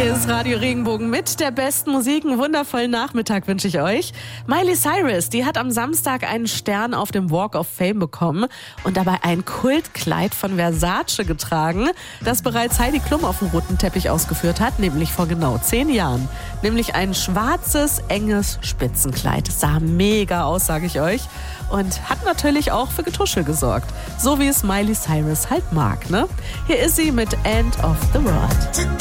Hier ist Radio Regenbogen mit der besten Musik. Einen wundervollen Nachmittag wünsche ich euch. Miley Cyrus, die hat am Samstag einen Stern auf dem Walk of Fame bekommen und dabei ein Kultkleid von Versace getragen, das bereits Heidi Klum auf dem roten Teppich ausgeführt hat, nämlich vor genau 10 Jahren. Nämlich ein schwarzes, enges Spitzenkleid. Sah mega aus, sage ich euch. Und hat natürlich auch für Getuschel gesorgt. So wie es Miley Cyrus halt mag, ne? Hier ist sie mit End of the World.